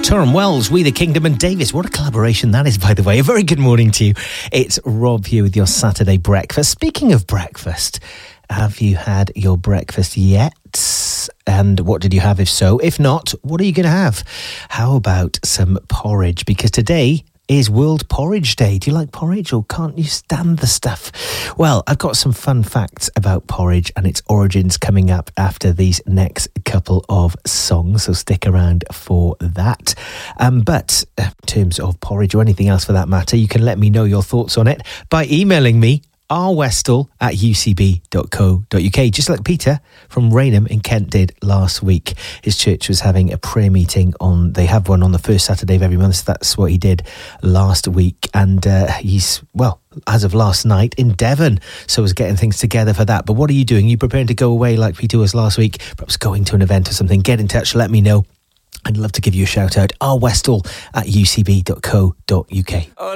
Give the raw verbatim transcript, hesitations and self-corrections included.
Turham Wells, We the Kingdom and Davis. What a collaboration that is, by the way. A very good morning to you. It's Rob here with your Saturday breakfast. Speaking of breakfast, have you had your breakfast yet? And what did you have if so? If not, what are you going to have? How about some porridge? Because today is World Porridge Day. Do you like porridge or can't you stand the stuff? Well, I've got some fun facts about porridge and its origins coming up after these next couple of songs, so stick around for that. Um, but in terms of porridge or anything else for that matter, you can let me know your thoughts on it by emailing me rwestall at u c b dot co dot u k, just like Peter from Rainham in Kent did last week. His church was having a prayer meeting on, they have one on the first Saturday of every month, so that's what he did last week. And uh, he's, well, as of last night in Devon, so I was getting things together for that. But what are you doing? Are you preparing to go away like Peter was last week? Perhaps going to an event or something? Get in touch, let me know. I'd love to give you a shout out. rwestall at u c b dot co dot u k.